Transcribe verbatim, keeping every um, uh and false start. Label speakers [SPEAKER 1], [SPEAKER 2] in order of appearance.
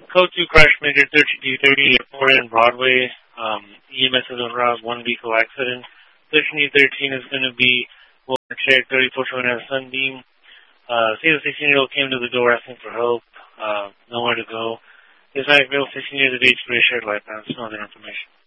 [SPEAKER 1] Code two crash major thirty-two thirty at four N Broadway. Um, E M S is on route one vehicle accident. thirteen thirteen is going to be Wilmer Check thirty-four twenty Sunbeam. Uh, see the sixteen-year-old came to the door asking for help. Uh, nowhere to go. This night, male sixteen years of age, gray shirt, light pants, no other information.